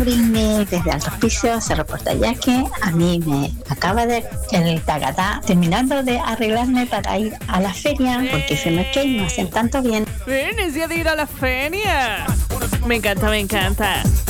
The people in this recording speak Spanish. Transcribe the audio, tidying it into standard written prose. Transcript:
Britney, desde Alto Hospicio se reporta ya que a mí me acaba de el tagatá terminando de arreglarme para ir a la feria, porque se me que no hacen tanto bien. Es día de ir a la feria. Me encanta, me encanta.